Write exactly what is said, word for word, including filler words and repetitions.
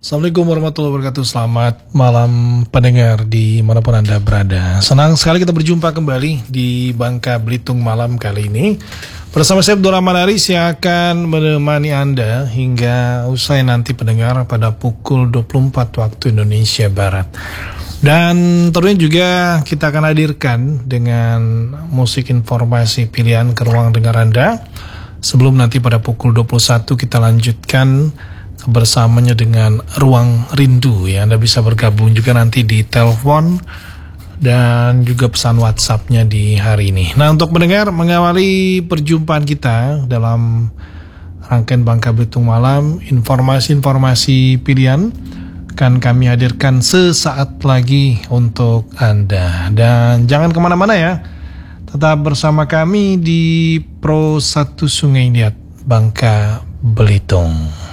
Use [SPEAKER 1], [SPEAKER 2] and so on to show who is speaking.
[SPEAKER 1] Assalamualaikum warahmatullahi wabarakatuh. Selamat malam pendengar di manapun Anda berada. Senang sekali kita berjumpa kembali di Bangka Belitung malam kali ini bersama saya Abdul Rahman Aris yang akan menemani Anda hingga usai nanti pendengar pada pukul dua puluh empat waktu Indonesia Barat. Dan tentunya juga kita akan hadirkan dengan musik informasi pilihan ke ruang dengar Anda. Sebelum nanti pada pukul dua puluh satu kita lanjutkan bersamanya dengan Ruang Rindu ya. Anda bisa bergabung juga nanti di telepon dan juga pesan WhatsApp-nya di hari ini. Nah, untuk mendengar mengawali perjumpaan kita dalam rangkaian Bangka Belitung Malam, informasi-informasi pilihan akan kami hadirkan sesaat lagi untuk Anda. Dan jangan kemana-mana ya, tetap bersama kami di Pro satu Sungai Liat Bangka Belitung.